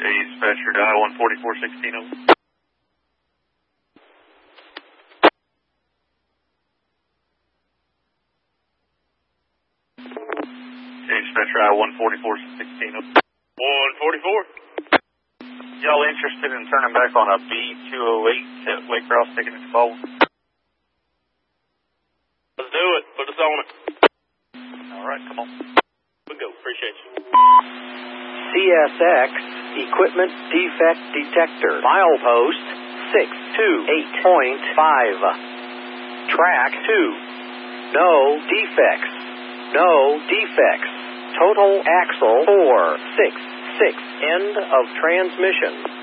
Dispatcher, dial 14416 over. Dispatcher, dial 14416 over. 144. Y'all interested in turning back on a B208 at Waycross taking its call? Let's do it. Put us on it. All right, come on. We go. Appreciate you. CSX Equipment Defect Detector. Milepost 628.5. Track 2. No defects. No defects. Total axle 466. End of transmission.